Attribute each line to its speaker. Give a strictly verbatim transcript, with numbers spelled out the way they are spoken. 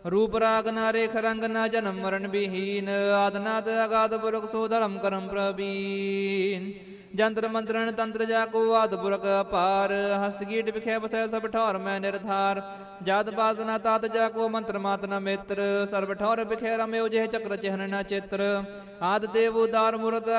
Speaker 1: रूप राग ना रेख रंग न जन्म मरण विहीन आदनाथ अगाध पुरख सो धर्म करम प्रवीण जंत्र मंत्रण तंत्र जाको आद पुरख अपार हस्तगीट बिखै बसै सब ठौर मैं निर्धार जात पात न तात जाको मंत्र मात न मित्र सर्व ठौर बिखै रम्यो जेह चक्र चिह्न न चित्र आद देव उदार मूरत